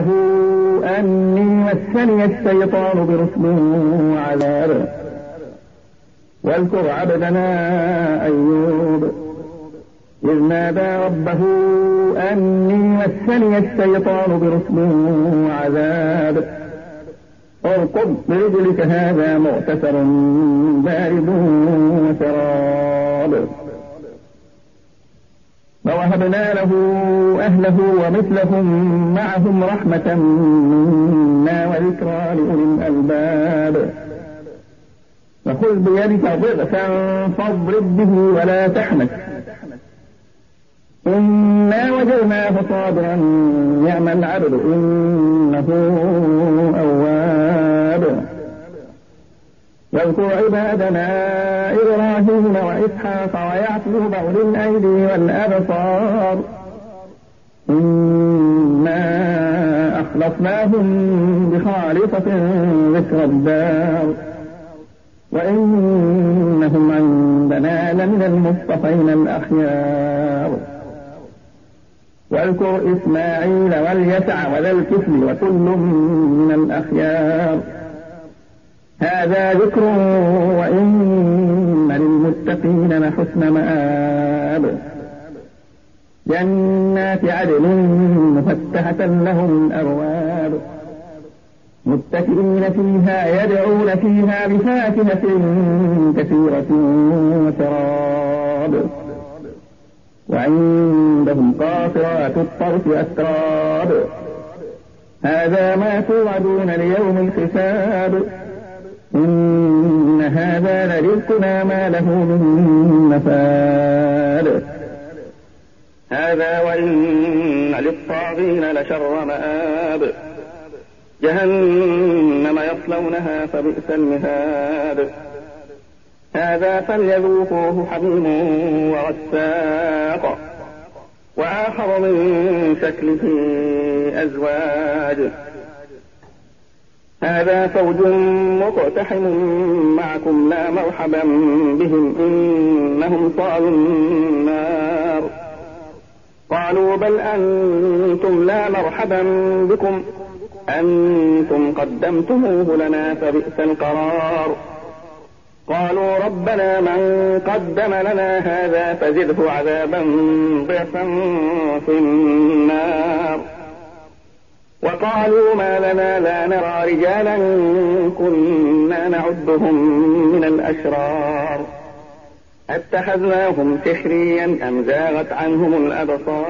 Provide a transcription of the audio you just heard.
أني مسني الشيطان برسل وعذاب. واذكر عبدنا أيوب إذ نادى ربه أني مسني الشيطان برسل وعذاب. اركض برجلك هذا مغتسل بارد وشراب. ووهبنا له أهله ومثلهم معهم رحمة منا وذكرى لأولي الألباب. فخذ بيدك ضغثا فاضرب به ولا تحنث إنا وجدناه صابرا نعم العبد إنه أواب. واذكر عبادنا إبراهيم وإسحاق ويعقوب أولي الأيدي والأبصار إنا أخلصناهم بخالصة ذكر الدار وإنهم عندنا لمن المصطفين الأخيار. واذكر إسماعيل واليسع وذا الكفل وكل من الأخيار. هذا ذكر وإن للمتقين لحسن مآب. جنات عدن مفتحة لهم الأبواب متكئين فيها يدعون فيها بفاكهة كثيرة وشراب. وعندهم قاصرات الطرف أتراب. هذا ما توعدون ليوم الحساب. إن هذا لرزقنا ما له من نفاد. هذا وإن للطاغين لشر مآب. جهنم يصلونها فبئس المهاد. هذا فليذوقوه حميم وغساق وآخر من شكله أزواج. هذا فوج مقتحم معكم لا مرحبا بهم إنهم صالوا النار. قالوا بل أنتم لا مرحبا بكم أنتم قدمتموه لنا فبئس القرار. قالوا ربنا من قدم لنا هذا فزده عذابا ضعفا في النار. وقالوا ما لنا لا نرى رجالا كنا نعدهم من الأشرار أتخذناهم سخريا أم زاغت عنهم الأبصار.